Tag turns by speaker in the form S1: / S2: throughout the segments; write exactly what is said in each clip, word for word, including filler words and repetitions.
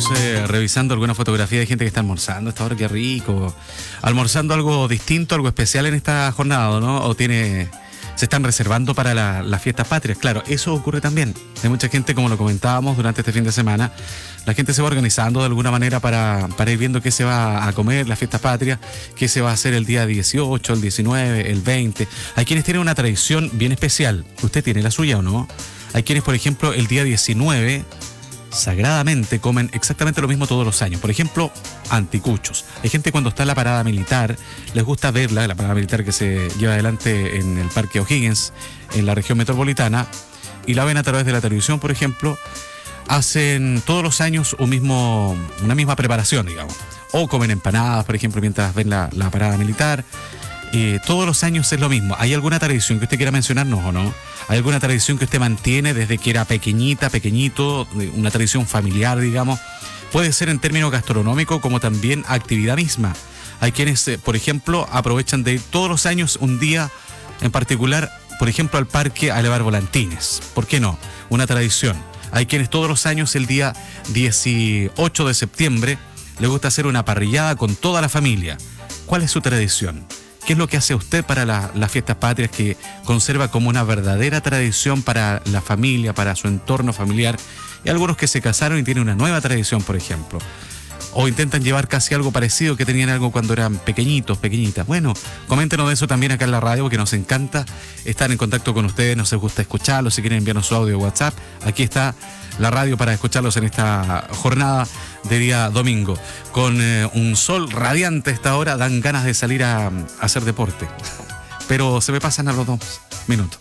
S1: eh, revisando alguna fotografía de gente que está almorzando a esta hora, qué rico. Almorzando algo distinto, algo especial en esta jornada, ¿no? O tiene, se están reservando para la, las fiestas patrias. Claro, eso ocurre también. Hay mucha gente, como lo comentábamos durante este fin de semana, la gente se va organizando de alguna manera para, para ir viendo qué se va a comer, las fiestas patrias, qué se va a hacer el día dieciocho, el diecinueve, el veinte. Hay quienes tienen una tradición bien especial. ¿Usted tiene la suya o no? Hay quienes, por ejemplo, el día diecinueve... sagradamente comen exactamente lo mismo todos los años. Por ejemplo, anticuchos. Hay gente cuando está en la parada militar, les gusta verla, la parada militar que se lleva adelante en el Parque O'Higgins, en la región metropolitana, y la ven a través de la televisión, por ejemplo. Hacen todos los años un mismo, una misma preparación, digamos. O comen empanadas, por ejemplo, mientras ven la, la parada militar. Eh, todos los años es lo mismo. ¿Hay alguna tradición que usted quiera mencionarnos o no? ¿Hay alguna tradición que usted mantiene desde que era pequeñita, pequeñito, una tradición familiar, digamos? Puede ser en términos gastronómicos como también actividad misma. Hay quienes, eh, por ejemplo, aprovechan de todos los años un día en particular, por ejemplo, al parque a elevar volantines. ¿Por qué no? Una tradición. Hay quienes todos los años, el día dieciocho de septiembre, les gusta hacer una parrillada con toda la familia. ¿Cuál es su tradición? ¿Qué es lo que hace usted para la, las fiestas patrias que conserva como una verdadera tradición para la familia, para su entorno familiar? Y algunos que se casaron y tienen una nueva tradición, por ejemplo. O intentan llevar casi algo parecido que tenían algo cuando eran pequeñitos, pequeñitas. Bueno, coméntenos de eso también acá en la radio, porque nos encanta estar en contacto con ustedes, nos gusta escucharlos. Si quieren enviarnos su audio o WhatsApp, aquí está la radio para escucharlos en esta jornada de día domingo. Con eh, un sol radiante a esta hora, dan ganas de salir a, a hacer deporte. Pero se me pasan a los dos minutos.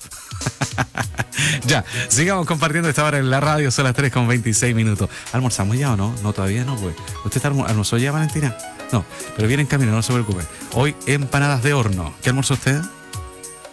S1: Ya, sigamos compartiendo esta hora en la radio, son las tres con veintiséis minutos. ¿Almorzamos ya o no? No, todavía no, pues. ¿Usted está almo- almorzó ya, Valentina? No, pero viene en camino, no se preocupe. Hoy empanadas de horno. ¿Qué almorzó usted?